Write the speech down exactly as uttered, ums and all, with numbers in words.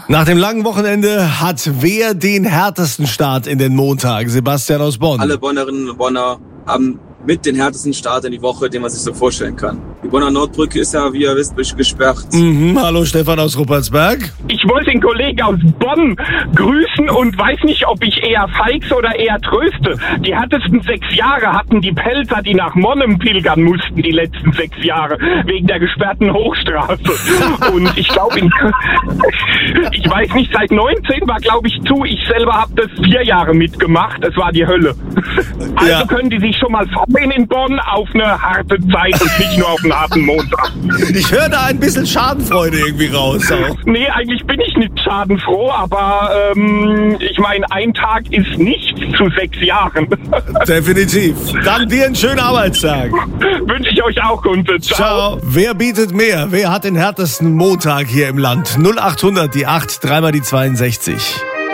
Nach dem langen Wochenende hat wer den härtesten Start in den Montag? Sebastian aus Bonn. Alle Bonnerinnen und Bonner haben mit den härtesten Start in die Woche, den man sich so vorstellen kann. Die Bonner Nordbrücke ist ja, wie ihr wisst, gesperrt. Mhm, hallo Stefan aus Ruppertsberg. Ich wollte den Kollegen aus Bonn grüßen und weiß nicht, ob ich eher feigs oder eher tröste. Die härtesten sechs Jahre hatten die Pelzer, die nach Monnem pilgern mussten, die letzten sechs Jahre, wegen der gesperrten Hochstraße. Und ich glaube, ich weiß nicht, seit neunzehn war, glaube ich, zu. Ich selber habe das vier Jahre mitgemacht. Es war die Hölle. Also Ja. können die sich schon mal freuen in Bonn auf eine harte Zeit und nicht nur auf einen harten Montag. Ich höre da ein bisschen Schadenfreude irgendwie raus. Auch. Nee, eigentlich bin ich nicht schadenfroh, aber ähm, ich meine, ein Tag ist nichts zu sechs Jahren. Definitiv. Dann dir einen schönen Arbeitstag. Wünsche ich euch auch, Kunze. Ciao. Wer bietet mehr? Wer hat den härtesten Montag hier im Land? null achthundert, die acht, dreimal die zweiundsechzig.